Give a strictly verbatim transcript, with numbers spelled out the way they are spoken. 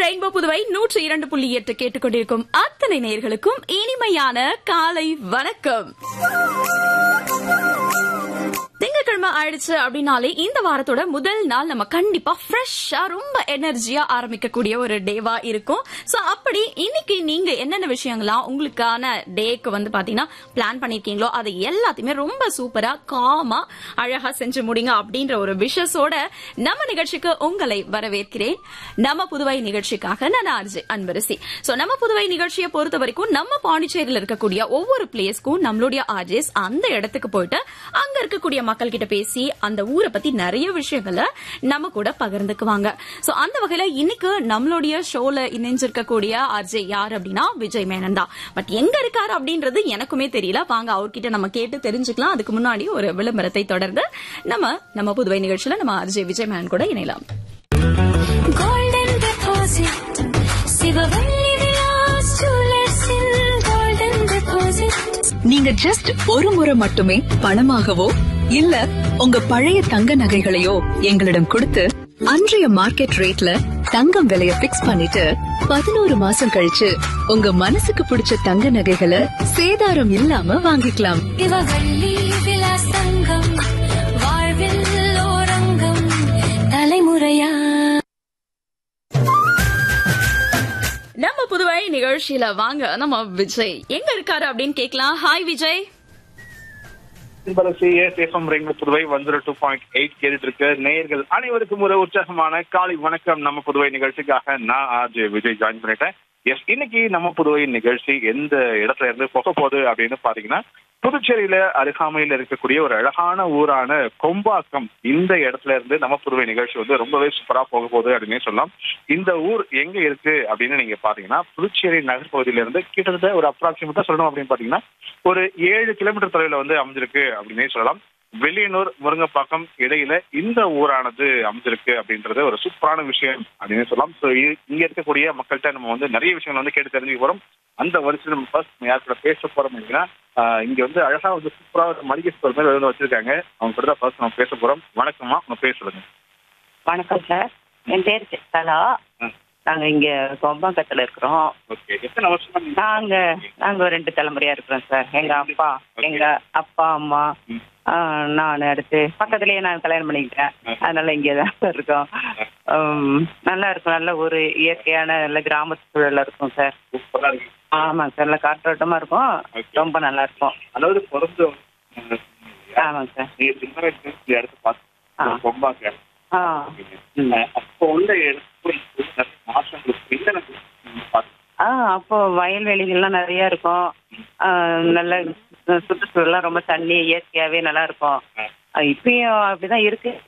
Rainbow Puduvai நூற்றி இரண்டு புள்ளி எட்டு கேட்டுக்கொண்டிருக்கும் அத்தனை நேயர்களுக்கும் இனிமையான காலை வணக்கம். திங்கட்கிழமை ஆயிடுச்சு அப்படின்னாலே இந்த வாரத்தோட முதல் நாள் நம்ம கண்டிப்பா ஃப்ரெஷ்ஷா ரொம்ப எனர்ஜியா ஆரம்பிக்கக்கூடிய ஒரு டேவா இருக்கும். சோ அப்படி இன்னைக்கு நீங்க என்னென்ன விஷயங்கள்லாம் உங்களுக்கான டேக்கு வந்து பாத்தீங்கன்னா பிளான் பண்ணிருக்கீங்களோ அதை எல்லாத்தையுமே ரொம்ப சூப்பரா காமா அழகா செஞ்சு முடிங்க அப்படின்ற ஒரு விஷஸோட நம்ம நிகழ்ச்சிக்கு உங்களை வரவேற்கிறேன். நம்ம புதுவை நிகழ்ச்சிக்காக நான் ஆர்ஜே அன்பரசி. சோ நம்ம புதுவை நிகழ்ச்சியை பொறுத்த வரைக்கும் நம்ம பாண்டிச்சேரியில் இருக்கக்கூடிய ஒவ்வொரு பிளேஸ்க்கும் நம்மளுடைய ஆர்ஜேஸ் அந்த இடத்துக்கு போயிட்டு அங்க இருக்கக்கூடிய மக்கள் கிட்ட பேசி அந்த ஊரை பத்தி நிறைய விஷயங்களை நம்ம கூட பகிர்ந்துக்குவாங்க. சோ அந்த வகையில இன்னைக்கு நம்மளுடைய ஷோல இணைஞ்சிருக்கக்கூடிய ஆர்ஜே யார் அப்படின்னா விஜய் மேனன் தான். பட் எங்க இருக்காரு அப்படின்றது எனக்குமே தெரியல. வாங்க அவர்கிட்ட நம்ம கேட்டு தெரிஞ்சுக்கலாம். அதுக்கு முன்னாடி ஒரு விளம்பரத்தை தொடர்ந்து நம்ம நம்ம புதுவை நிகழ்ச்சியில நம்ம ஆர்ஜே விஜய் மேனன் கூட இணையலாம். Golden deposit Sivavalli Vilas ஜுவல்லர்ஸில் golden deposit. நீங்க ஜஸ்ட் ஒரு முறை மட்டுமே பணமாகவோ இல்ல உங்க பழைய தங்க நகைகளையோ எங்களிடம் கொடுத்து அன்றைய மார்க்கெட் ரேட்ல தங்கம் விலைய பிக்ஸ் பண்ணிட்டு பதினோரு மாசம் கழிச்சு உங்க மனசுக்கு பிடிச்ச தங்க நகைகளை சேதாரம் இல்லாம வாங்கிக்கலாம். சிவவள்ளி விலாஸ் தங்கம் வாழ்வில் ஓரங்கம் தலைமுறையா. நம்ம புதுவை நிகழ்ச்சியில வாங்க நம்ம விஜய் எங்க இருக்காரு அப்படின்னு கேட்கலாம். Hi Vijay. Puduvai one two point eight கேட்டு இருக்கு நேயர்கள் அனைவருக்கும் ஒரு உற்சாகமான காலை வணக்கம். நம்ம புதுவை நிகழ்ச்சிக்காக நான் ஆர்ஜே விஜய் ஜாயின் பண்ணிட்டேன். எஸ், இன்னைக்கு நம்ம புதுவை நிகழ்ச்சி எந்த இடத்துல இருந்து போக போகுது அப்படின்னு பாத்தீங்கன்னா புதுச்சேரியில அருகாமையில இருக்கக்கூடிய ஒரு அழகான ஊரான கொம்பாக்கம், இந்த இடத்துல இருந்து நம்ம புதுவை நிகழ்ச்சி வந்து ரொம்பவே சூப்பரா போக போகுது அப்படின்னு சொல்லலாம். இந்த ஊர் எங்க இருக்கு அப்படின்னு நீங்க பாத்தீங்கன்னா புதுச்சேரி நகர் பகுதியில இருந்து கிட்டத்தட்ட ஒரு அப்ராக்சிமேட்டா சொல்லணும் அப்படின்னு பாத்தீங்கன்னா ஒரு ஏழு கிலோமீட்டர் தொலைவில் வந்து அமைஞ்சிருக்கு அப்படின்னே சொல்லலாம். வெள்ளியனூர் முருங்கப்பாக்கம் இடையில இந்த ஊரானது அமைஞ்சிருக்கு அப்படின்றது ஒரு சூப்பரான விஷயம் அப்படின்னு சொல்லலாம். ஸோ இங்க இருக்கக்கூடிய மக்கள்கிட்ட நம்ம வந்து நிறைய விஷயங்கள் வந்து கேட்டு தெரிஞ்சுக்க போறோம். அந்த வரிசையில் நம்ம ஃபர்ஸ்ட் யார் கூட பேச போறோம் அப்படின்னா இங்க வந்து அழகா வந்து சூப்பரா ஒரு மளிகை ஸ்டோர் மாதிரி வந்து வச்சிருக்காங்க. அவங்க கூட தான் ஃபர்ஸ்ட் நம்ம பேச போறோம். வணக்கம்மா, உங்க பேர் சொல்லுங்க. வணக்கம் சார், என் பேர் கலா. நாங்க இங்க கொம்பாக்கத்துல இருக்கிறோம். ஓகே, எத்தனை வருஷமா நாங்க நாங்க ஒரு ரெண்டு தலைமுறையா இருக்கிறோம் சார். எங்க அப்பா எங்க அப்பா அம்மா நான் அடுத்து பக்கத்துலயே நான் கல்யாணம் பண்ணிக்கிட்டேன். அதனால இங்கதான் சார் இருக்கோம். நல்லா இருக்கும், நல்ல ஒரு இயற்கையான நல்ல கிராமத்து சூழல்ல இருக்கும் சார். சூப்பரா இருக்கு. ஆமாங்க சார், நல்லா காற்றோட்டமா இருக்கும், ரொம்ப நல்லா இருக்கும். அதாவது பிறந்து ஆமாங்க சார். நீங்க சின்ன வயசுல எடுத்து பார்த்து கொம்பாக்க அப்போ உள்ள ஆஹ் அப்போ வயல்வெளிகள்லாம் நிறைய இருக்கும். நல்ல சுற்றுச்சூழல்லாம் ரொம்ப தண்ணி இயற்கையாவே நல்லா இருக்கும். இப்பயும் அப்படிதான் இருக்கு.